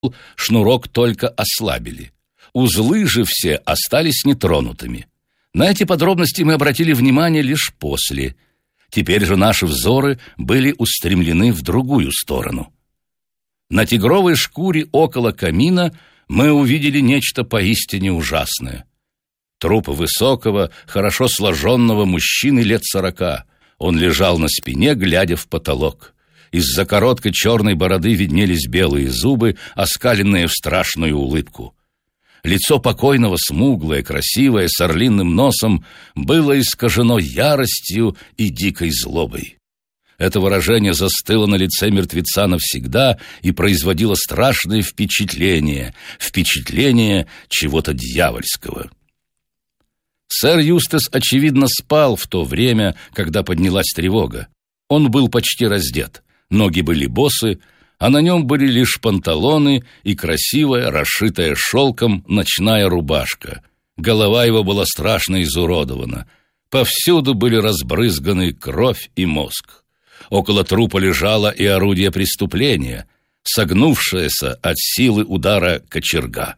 шнурок только ослабили. Узлы же все остались нетронутыми. На эти подробности мы обратили внимание лишь после. Теперь же наши взоры были устремлены в другую сторону. На тигровой шкуре около камина мы увидели нечто поистине ужасное. Труп высокого, хорошо сложенного мужчины лет 40. Он лежал на спине, глядя в потолок. Из-за короткой черной бороды виднелись белые зубы, оскаленные в страшную улыбку. Лицо покойного, смуглое, красивое, с орлиным носом, было искажено яростью и дикой злобой. Это выражение застыло на лице мертвеца навсегда и производило страшное впечатление чего-то дьявольского. Сэр Юстас, очевидно, спал в то время, когда поднялась тревога. Он был почти раздет, ноги были босы, а на нем были лишь панталоны и красивая, расшитая шелком ночная рубашка. Голова его была страшно изуродована. Повсюду были разбрызганы кровь и мозг. Около трупа лежало и орудие преступления, согнувшееся от силы удара кочерга.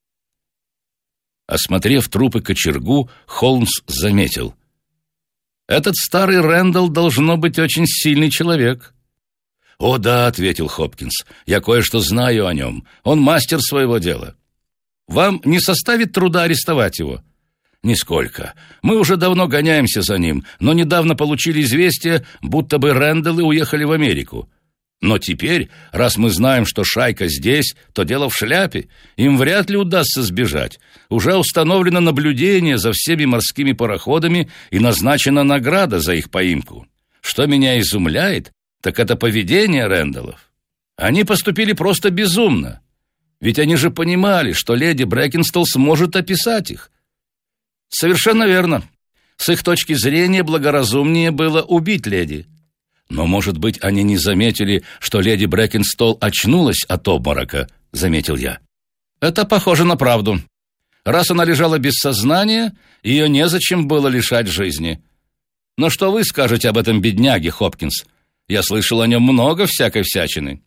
Осмотрев трупы кочергу, Холмс заметил: «Этот старый Рэндалл должно быть очень сильный человек». «О да», — ответил Хопкинс, — «я кое-что знаю о нем. Он мастер своего дела». «Вам не составит труда арестовать его?» «Нисколько. Мы уже давно гоняемся за ним, но недавно получили известие, будто бы Рэндаллы уехали в Америку. Но теперь, раз мы знаем, что шайка здесь, то дело в шляпе. Им вряд ли удастся сбежать. Уже установлено наблюдение за всеми морскими пароходами и назначена награда за их поимку. Что меня изумляет, так это поведение Рэндаллов. Они поступили просто безумно. Ведь они же понимали, что леди Брэкенстелл сможет описать их». «Совершенно верно. С их точки зрения благоразумнее было убить леди. Но, может быть, они не заметили, что леди Брэкенстелл очнулась от обморока», — заметил я. «Это похоже на правду. Раз она лежала без сознания, ее незачем было лишать жизни. Но что вы скажете об этом бедняге, Хопкинс? Я слышал о нем много всякой всячины».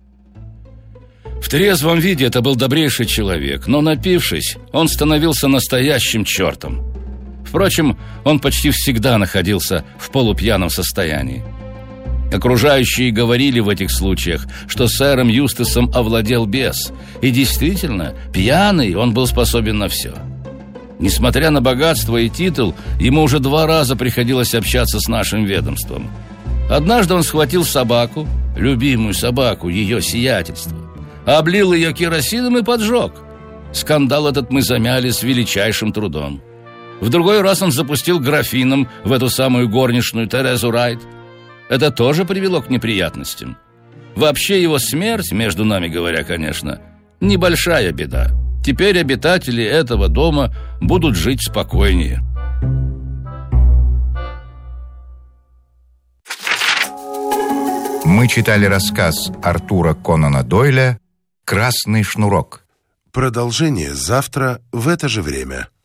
В трезвом виде это был добрейший человек, но напившись, он становился настоящим чертом. Впрочем, он почти всегда находился в полупьяном состоянии. Окружающие говорили в этих случаях, что сэром Юстасом овладел бес, и действительно, пьяный он был способен на все. Несмотря на богатство и титул, ему уже 2 раза приходилось общаться с нашим ведомством. Однажды он схватил собаку, любимую собаку, ее сиятельство, облил ее керосином и поджег. Скандал этот мы замяли с величайшим трудом. В другой раз он запустил графином в эту самую горничную Терезу Райт. Это тоже привело к неприятностям. Вообще его смерть, между нами говоря, конечно, небольшая беда. Теперь обитатели этого дома будут жить спокойнее. Мы читали рассказ Артура Конана Дойля «Красный шнурок». Продолжение завтра в это же время.